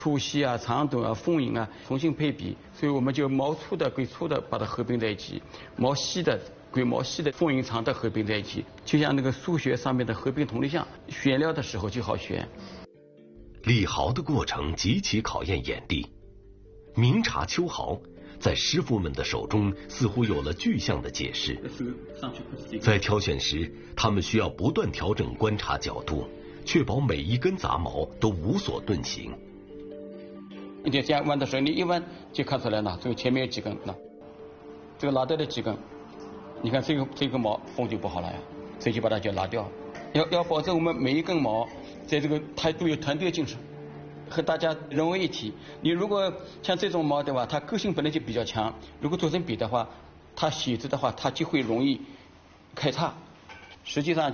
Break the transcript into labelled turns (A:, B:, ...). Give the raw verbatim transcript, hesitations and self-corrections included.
A: 粗细啊、长短啊、锋影啊重新配比，所以我们就毛粗的归粗的把它合并在一起，毛细的归毛细的，锋影长的合并在一起，就像那个数学上面的合并同类项，选料的时候就好选。
B: 理毫的过程极其考验眼力，明察秋毫在师傅们的手中似乎有了具象的解释。在挑选时，他们需要不断调整观察角度，确保每一根杂毛都无所遁形。
A: 你就这样弯的时候，你一弯就看出来了，这个前面有几根，那这个拿掉的几根，你看这个这个毛锋就不好了呀，所以就把它就拿掉。要要保证我们每一根毛在这个它都有团队精神，和大家融为一体。你如果像这种毛对吧，它个性本来就比较强，如果做成笔的话，它写字的话，它就会容易开叉。实际上